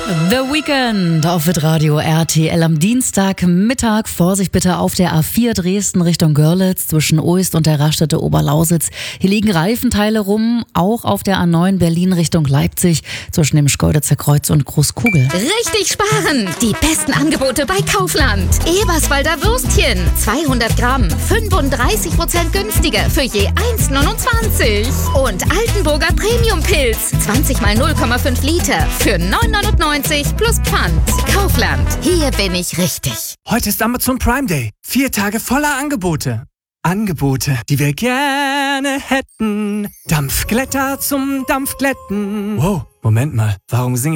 The Weekend auf Radio RTL am Dienstagmittag. Vorsicht bitte auf der A4 Dresden Richtung Görlitz zwischen Oist und der Raststätte Oberlausitz. Hier liegen Reifenteile rum, auch auf der A9 Berlin Richtung Leipzig zwischen dem Schkeuditzer Kreuz und Großkugel. Richtig sparen! Die besten Angebote bei Kaufland. Eberswalder Würstchen, 200 Gramm, 35% günstiger für je 1,29. Und Altenburger Premium-Pilz, 20 mal 0,5 Liter für 9,99 plus Pfand. Kaufland, hier bin ich richtig. Heute ist Amazon Prime Day. 4 Tage voller Angebote. Angebote, die wir gerne hätten. Dampfglätter zum Dampfglätten. Wow, Moment mal, warum singe